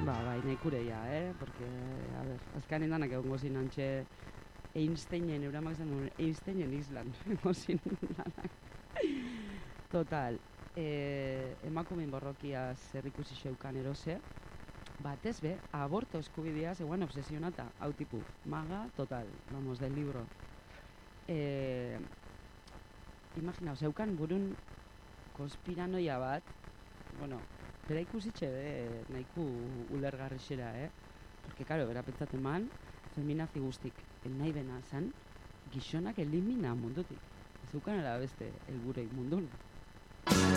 Bai, nahi kureia, porque, a ver, azkanen danak egongo zin antxe Einsteinen, euramak zen duen, Einsteinen islan, egongo zin danak. Total, emakumein borrokia zer ikusi xeukan erose, batez be, aborto eskubidea zegoen obsesionata, hau tipu, maga, total, vamos, del libro. Imagina, zeukan burun konspiranoia bat, bueno, bera ikusitxe nahiku ulergarrixera, Porque, claro, bera pentsatzen man, feminazi guztik, nahi bena zan, gizonak elimina mundutik. Zeukan ala beste, helburei mundun.